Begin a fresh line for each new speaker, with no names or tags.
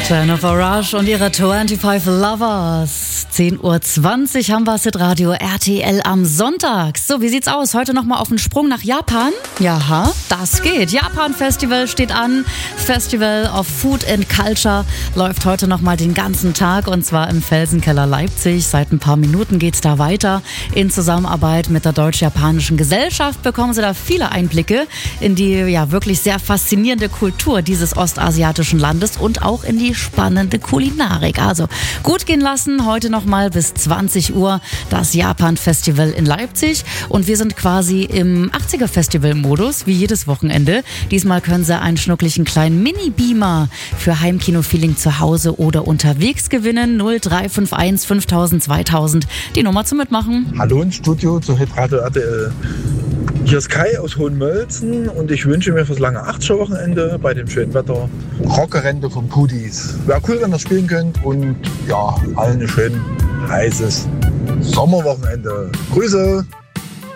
Jennifer Rush und ihre 25 Lovers. 10:20 Uhr haben wir es mit Radio RTL am Sonntag. So, wie sieht's aus? Heute nochmal auf den Sprung nach Japan? Jaha, das geht. Japan Festival steht an. Festival of Food and Culture läuft heute nochmal den ganzen Tag und zwar im Felsenkeller Leipzig. Seit ein paar Minuten geht's da weiter. In Zusammenarbeit mit der Deutsch-Japanischen Gesellschaft bekommen Sie da viele Einblicke in die ja wirklich sehr faszinierende Kultur dieses ostasiatischen Landes und auch in die spannende Kulinarik. Also gut gehen lassen, heute nochmal bis 20 Uhr das Japan-Festival in Leipzig und wir sind quasi im 80er-Festival-Modus, wie jedes Wochenende. Diesmal können Sie einen schnucklichen kleinen Mini-Beamer für Heimkino-Feeling zu Hause oder unterwegs gewinnen. 0351 5000 2000, die Nummer zum Mitmachen.
Hallo ins Studio zu Hitradio RTL. Hier ist Kai aus Hohenmölzen und ich wünsche mir fürs lange 80er-Wochenende bei dem schönen Wetter Rockerente von Pudis. Wäre cool, wenn ihr spielen könnt und ja, allen ein schön heißes Sommerwochenende. Grüße!